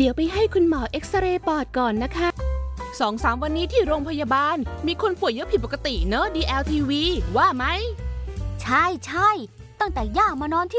ดี๋ยวไปให้คุณหมอเอ็กซเรย์ปอดก่อนนะคะ2-3 วันนี้ที่โรงพยาบาลมีคนป่วยเยอะผิดปกติเนอะ DLTV ว่าไหมใช่ตั้งแต่ย่ามานอนที่